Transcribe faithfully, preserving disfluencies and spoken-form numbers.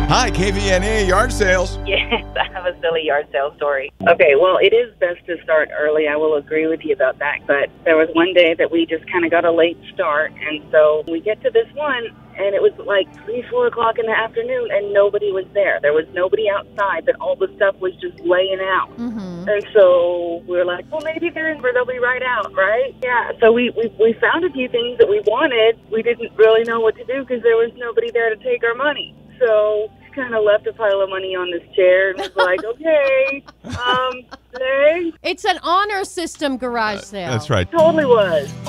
Hi, K V N A Yard Sales. Yes, I have a silly yard sale story. Okay, well, it is best to start early. I will agree with you about that. But there was one day that we just kind of got a late start. And so we get to this one, and it was like three, four o'clock in the afternoon, and nobody was there. There was nobody outside, but all the stuff was just laying out. Mm-hmm. And so we were like, well, maybe they're in, they'll be right out, right? Yeah, so we, we, we found a few things that we wanted. We didn't really know what to do because there was nobody there to take our money. So kind of left a pile of money on this chair and was like, okay, um, thanks. It's an honor system garage sale. That's right. Totally was.